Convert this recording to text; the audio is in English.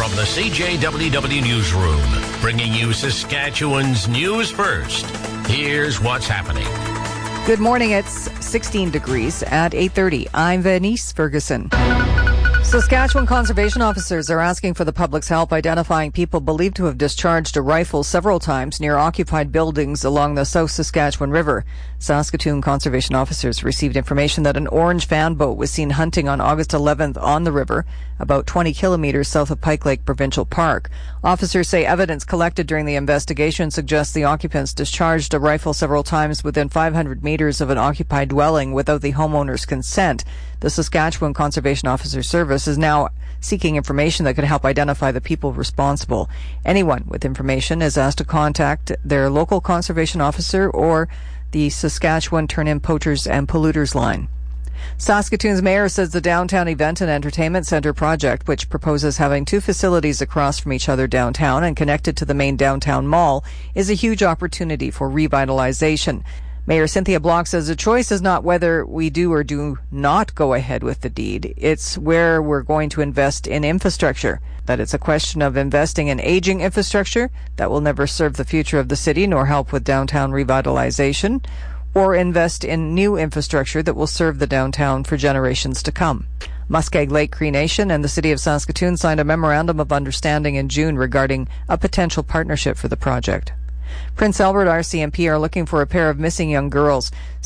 from the CJWW Newsroom, bringing you Saskatchewan's news first. Here's what's happening. Good morning. It's 16 degrees at 8:30. I'm Venice Ferguson. Saskatchewan conservation officers are asking for the public's help identifying people believed to have discharged a rifle several times near occupied buildings along the South Saskatchewan River. Saskatoon conservation officers received information that an orange fan boat was seen hunting on August 11th on the river, about 20 kilometers south of Pike Lake Provincial Park. Officers say evidence collected during the investigation suggests the occupants discharged a rifle several times within 500 meters of an occupied dwelling without the homeowner's consent. The Saskatchewan Conservation Officer Service is now seeking information that could help identify the people responsible. Anyone with information is asked to contact their local conservation officer or the Saskatchewan Turn-In Poachers and Polluters line. Saskatoon's mayor says the Downtown Event and Entertainment Centre project, which proposes having two facilities across from each other downtown and connected to the main downtown mall, is a huge opportunity for revitalization. Mayor Cynthia Block says the choice is not whether we do or do not go ahead with the deed. It's where we're going to invest in infrastructure. That it's a question of investing in aging infrastructure that will never serve the future of the city nor help with downtown revitalization, or invest in new infrastructure that will serve the downtown for generations to come. Muskeg Lake Cree Nation and the City of Saskatoon signed a memorandum of understanding in June regarding a potential partnership for the project. Prince Albert RCMP are looking for a pair of missing young girls.